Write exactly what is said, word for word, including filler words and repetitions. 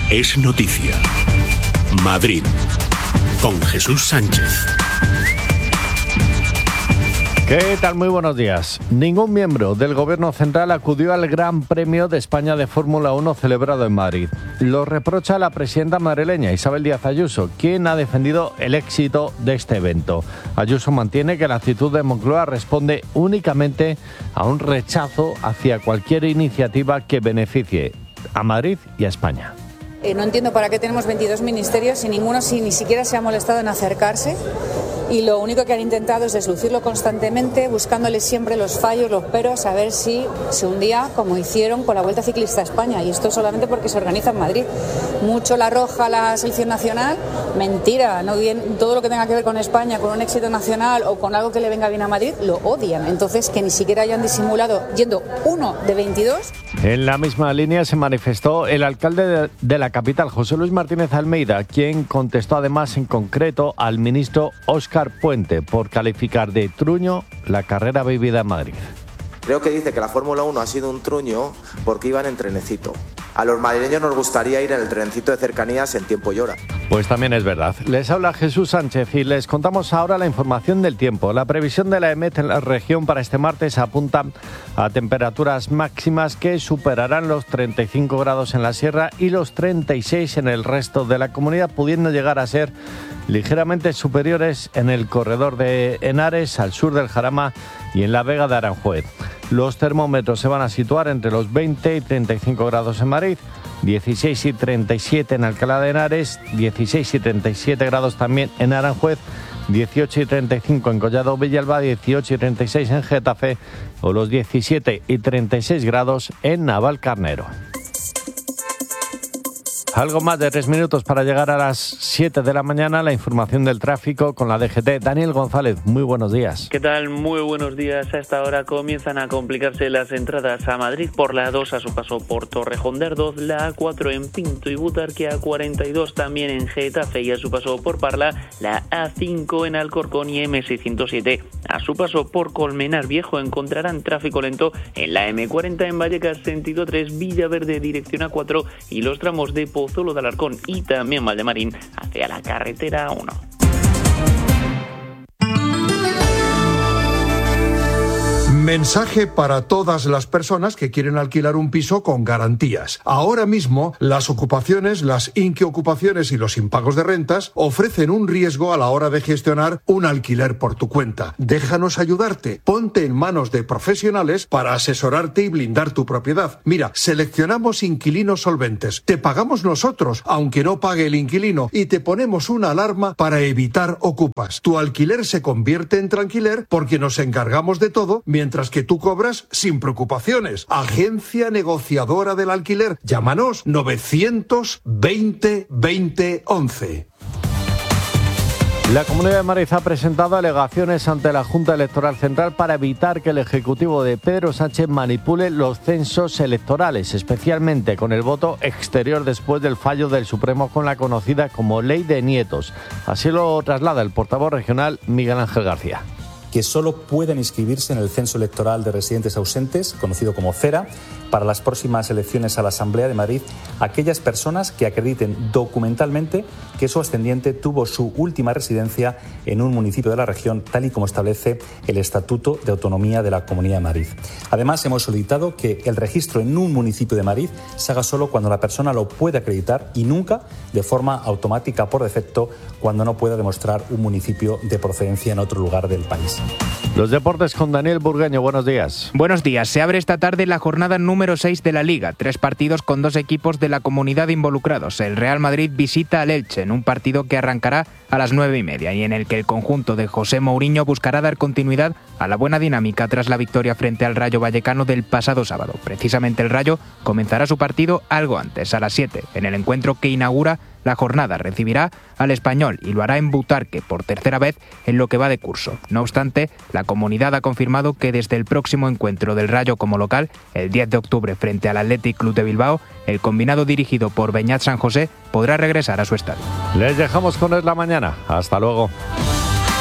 es noticia. Madrid, con Jesús Sánchez. ¿Qué tal? Muy buenos días. Ningún miembro del Gobierno Central acudió al Gran Premio de España de Fórmula uno celebrado en Madrid. Lo reprocha la presidenta madrileña Isabel Díaz Ayuso, quien ha defendido el éxito de este evento. Ayuso mantiene que la actitud de Moncloa responde únicamente a un rechazo hacia cualquier iniciativa que beneficie a Madrid y a España. Eh, no entiendo para qué tenemos veintidós ministerios y ninguno si ni siquiera se ha molestado en acercarse. Y lo único que han intentado es deslucirlo constantemente, buscándole siempre los fallos, los peros, a ver si se hundía como hicieron con la Vuelta Ciclista a España. Y esto solamente porque se organiza en Madrid. Mucho la roja la selección nacional, mentira. No bien, todo lo que tenga que ver con España, con un éxito nacional o con algo que le venga bien a Madrid, lo odian. Entonces, que ni siquiera hayan disimulado yendo uno de veintidós. En la misma línea se manifestó el alcalde de, de la capital, José Luis Martínez Almeida, quien contestó además en concreto al ministro Óscar Puente por calificar de truño la carrera vivida en Madrid. Creo que dice que la Fórmula uno ha sido un truño porque iban en trenecito. A los madrileños nos gustaría ir en el trenecito de cercanías en tiempo y hora. Pues también es verdad. Les habla Jesús Sánchez y les contamos ahora la información del tiempo. La previsión de la EMET en la región para este martes apunta a temperaturas máximas que superarán los treinta y cinco grados en la sierra y los treinta y seis en el resto de la comunidad, pudiendo llegar a ser ligeramente superiores en el corredor de Henares, al sur del Jarama y en la Vega de Aranjuez. Los termómetros se van a situar entre los veinte y treinta y cinco grados en Madrid, dieciséis y treinta y siete en Alcalá de Henares, dieciséis y treinta y siete grados también en Aranjuez, dieciocho y treinta y cinco en Collado Villalba, dieciocho y treinta y seis en Getafe o los diecisiete y treinta y seis grados en Navalcarnero. Algo más de tres minutos para llegar a las siete de la mañana. La información del tráfico con la D G T. Daniel González, muy buenos días. ¿Qué tal? Muy buenos días. A esta hora comienzan a complicarse las entradas a Madrid por la A dos a su paso por Torrejón de Ardoz, la A cuatro en Pinto y Butarque, A cuarenta y dos también en Getafe y a su paso por Parla, la A cinco en Alcorcón y M seiscientos siete a su paso por Colmenar Viejo. Encontrarán tráfico lento en la M cuarenta en Vallecas sentido tres, Villaverde dirección A cuatro y los tramos de Pozuelo de Alarcón y también Valdemarín hacia la carretera uno. Mensaje para todas las personas que quieren alquilar un piso con garantías. Ahora mismo, las ocupaciones, las inquiocupaciones y los impagos de rentas ofrecen un riesgo a la hora de gestionar un alquiler por tu cuenta. Déjanos ayudarte. Ponte en manos de profesionales para asesorarte y blindar tu propiedad. Mira, seleccionamos inquilinos solventes. Te pagamos nosotros, aunque no pague el inquilino, y te ponemos una alarma para evitar ocupas. Tu alquiler se convierte en tranquiler porque nos encargamos de todo mientras que tú cobras sin preocupaciones. Agencia negociadora del alquiler. Llámanos novecientos veinte veinte once. La Comunidad de Madrid ha presentado alegaciones ante la Junta Electoral Central para evitar que el Ejecutivo de Pedro Sánchez manipule los censos electorales, especialmente con el voto exterior después del fallo del Supremo con la conocida como Ley de Nietos. Así lo traslada el portavoz regional Miguel Ángel García. Que solo pueden inscribirse en el censo electoral de residentes ausentes, conocido como CERA, para las próximas elecciones a la Asamblea de Madrid, aquellas personas que acrediten documentalmente que su ascendiente tuvo su última residencia en un municipio de la región, tal y como establece el Estatuto de Autonomía de la Comunidad de Madrid. Además, hemos solicitado que el registro en un municipio de Madrid se haga solo cuando la persona lo puede acreditar y nunca de forma automática por defecto cuando no pueda demostrar un municipio de procedencia en otro lugar del país. Los deportes con Daniel Burgueño, buenos días. Buenos días. Se abre esta tarde la jornada número seis de la Liga. Tres partidos con dos equipos de la comunidad involucrados. El Real Madrid visita al Elche en un partido que arrancará a las nueve y media y en el que el conjunto de José Mourinho buscará dar continuidad a la buena dinámica tras la victoria frente al Rayo Vallecano del pasado sábado. Precisamente el Rayo comenzará su partido algo antes, a las siete, en el encuentro que inaugura la jornada. Recibirá al Español y lo hará en Butarque por tercera vez en lo que va de curso. No obstante, la comunidad ha confirmado que desde el próximo encuentro del Rayo como local, el diez de octubre frente al Athletic Club de Bilbao, el combinado dirigido por Beñat San José podrá regresar a su estadio. Les dejamos con Es la Mañana. Hasta luego.